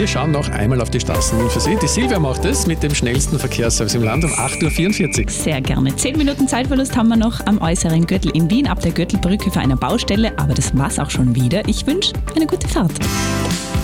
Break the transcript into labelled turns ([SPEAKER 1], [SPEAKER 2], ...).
[SPEAKER 1] Wir schauen noch einmal auf die Straßen für Sie. Die Silvia macht es mit dem schnellsten Verkehrsservice im Land um 8.44 Uhr.
[SPEAKER 2] Sehr gerne. 10 Minuten Zeitverlust haben wir noch am äußeren Gürtel in Wien, ab der Gürtelbrücke für eine Baustelle. Aber das war's auch schon wieder. Ich wünsche eine gute Fahrt.